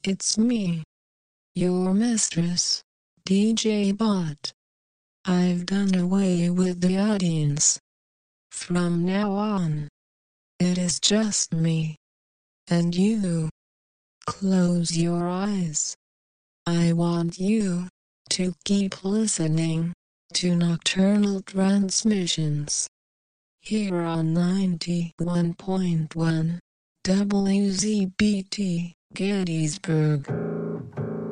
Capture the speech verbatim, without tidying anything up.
It's me, your mistress, D J Bot. I've done away with the audience. From now on, it is just me and you. Close your eyes. I want you to keep listening to Nocturnal Transmissions here on ninety-one point one W Z B T Gettysburg.